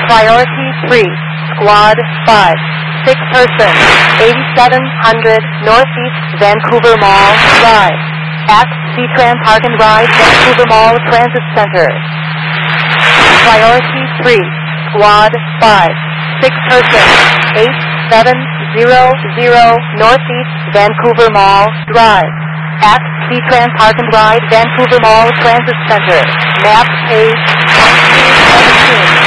Priority 3, Squad 5, 6 persons, 8700 Northeast Vancouver Mall Drive, at C-Tran Park and Ride, Vancouver Mall Transit Center. Priority 3, Squad 5, 6 persons, 8700 Northeast Vancouver Mall Drive, at C-Tran Park and Ride, Vancouver Mall Transit Center. Map page 1917.